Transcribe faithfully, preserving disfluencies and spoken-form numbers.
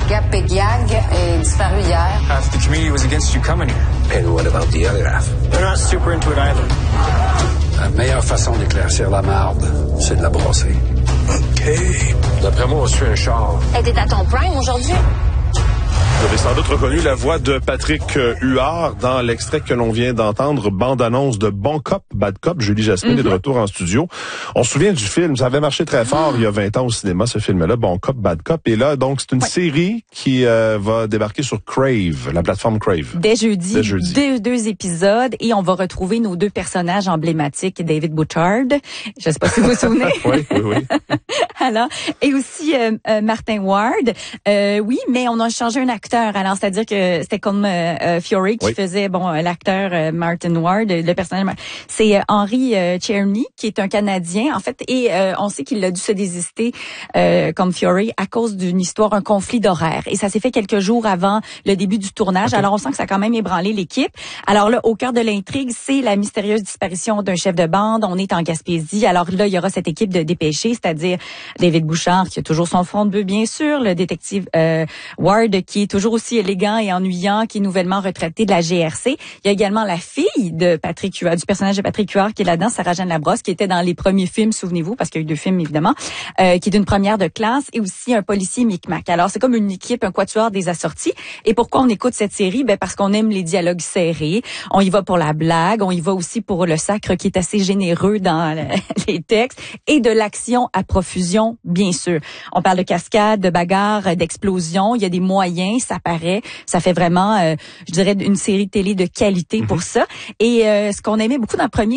Gap Pegiag est disparu hier. Half the community was against you coming here. And what about the other half? They're not super into it either. La meilleure façon d'éclaircir la marde, c'est de la brosser. OK. D'après moi, on suit un char. Elle était à ton prime aujourd'hui? Vous avez sans doute reconnu la voix de Patrick Huard dans l'extrait que l'on vient d'entendre, bande-annonce de Bon Cop, Bad Cop. Julie Jasmin mm-hmm. est de retour en studio. On se souvient du film, ça avait marché très fort il y a vingt ans au cinéma, ce film-là, Bon Cop, Bad Cop. Et là, donc, c'est une ouais. série qui euh, va débarquer sur Crave, la plateforme Crave. Dès jeudi, Dès jeudi. Deux, deux épisodes, et on va retrouver nos deux personnages emblématiques, David Bouchard, je sais pas si vous vous souvenez. oui, oui, oui. Alors, et aussi euh, euh, Martin Ward. Euh, oui, mais on a changé un acteur. Alors, c'est-à-dire que c'était comme euh, Fury qui oui. faisait, bon, l'acteur euh, Martin Ward, le personnage. C'est euh, Henry euh, Czerny, qui est un Canadien, en fait, et euh, on sait qu'il a dû se désister euh, comme Fury à cause d'une histoire, un conflit d'horaire. Et ça s'est fait quelques jours avant le début du tournage. Okay. Alors, on sent que ça a quand même ébranlé l'équipe. Alors là, au cœur de l'intrigue, c'est la mystérieuse disparition d'un chef de bande. On est en Gaspésie. Alors là, il y aura cette équipe de dépêchés, c'est-à-dire David Bouchard, qui a toujours son front de bœuf, bien sûr, le détective euh, Ward, qui est toujours aussi élégant et ennuyant, qui est nouvellement retraité de la G R C. Il y a également la fille de Patrick Huard, du personnage de Patrick Huard, qui est là-dedans, Sarah-Jeanne Labrosse, qui était dans les premiers films, souvenez-vous, parce qu'il y a eu deux films, évidemment, euh, qui est d'une première de classe, et aussi un policier micmac. Alors, c'est comme une équipe, un quatuor des assortis. Et pourquoi on écoute cette série? Ben, parce qu'on aime les dialogues serrés. On y va pour la blague. On y va aussi pour le sacre qui est assez généreux dans les textes, et de l'action à profusion, bien sûr. On parle de cascades, de bagarres, d'explosions. Il y a des moyens, ça paraît. Ça fait vraiment, euh, je dirais, une série télé de qualité pour ça. Et euh, ce qu'on aimait beaucoup dans le premier,